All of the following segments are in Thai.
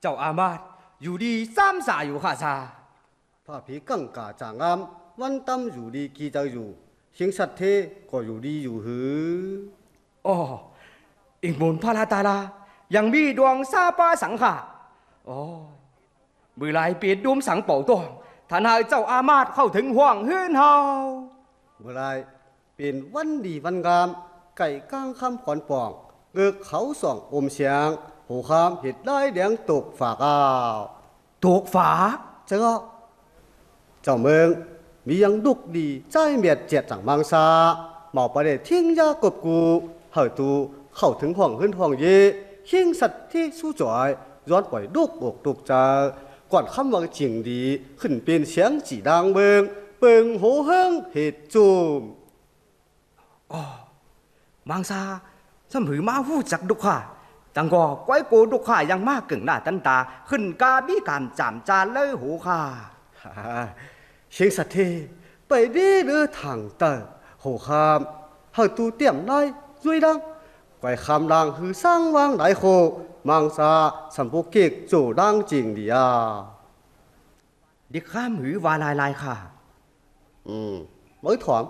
เจ้าอามาตย์อยู่ดีซ้ำสาอยู่ค่ะซาพระผีกังกาจางามวันตั้มอยู่ดีกีเจ้าอยู่เชียงสัตเทก็อยู่ดีอยู่หืออ๋ออิงมูลพระลาตาลายังมีดวงซาปาสังขาอ๋อมือลายเปียดดุมสังเป่าตวงท่านให้เจ้าอามาตย์เข้าถึงห่วงฮื้นเฮาเมื่อไรเป็นวันดีวันงามไก่ก้างคำขอนป่องเงือกเขาส่องอมเสียงหูคามเห็ดได้แดงตกฝากอ้าวตกฝาเจ้าเมืองมียังดุกดีใจเมียดเจ็ดจังมังซาหมอประเดี๋ทิ้งยากบกูเห่าตูเข้าถึงห้องขึ้นห้องเย่เข่งสัตว์ที่สู้จ่อยย้อนปล่อยดุกอกดุกใจก่อนคำว่าจริงดีขึ้นเป็นเสียงจีดังเบิงเปิงโหเฮิงเหตุจูมอ๋อมังซาสมหือมาหู้จักดุข่าจังก็ก้อยโกดุข่ายังมากกึ่งหน้าตันตาขึ้นกาบีการจามจานเลยหูค่ะเชียงสัตว์เทไปดีหรือทางเตอโหคามเห่าตูเตี่ยมได้ด้วยดังไก่คำดังคือสร้างวางไหลโคมังซาสัมปุกิกโจดังจริงดีอ่ะดิข้ามหือวาลายค่ะ mới thoáng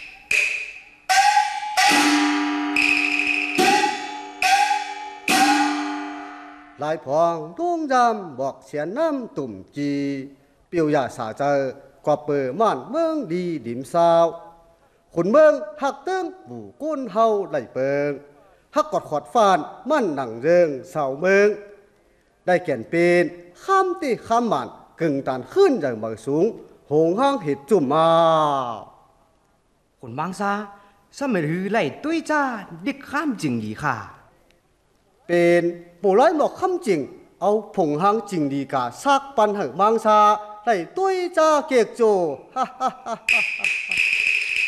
lại phong đông giam bọc xén năm tủm chi biểu ya xả chờ qua bờ màn mương đi điểm saoขุนเมืองหักตึ้งบู่ก้นเฮาไหลเปิงหักกอดขอดฟานมั่นหนังเริงเสาเมืองได้แก่นเป็นข้ามตีข้ามมันกึ่งตันขึ้นอย่างบางสูงหงห้างเห็ดจุ่มมาขุนมังซาสมัยหือไหลตุ้ยจ้าดิกข้ามจริงดีค่ะเป็นปู่ร้อยหมอกคำจริงเอาผงห้างจริงดีกาซักปันหักมังซาไหลตุ้ยจ้าเกียกโจฮ่าฮ่าฮ่าฮ่า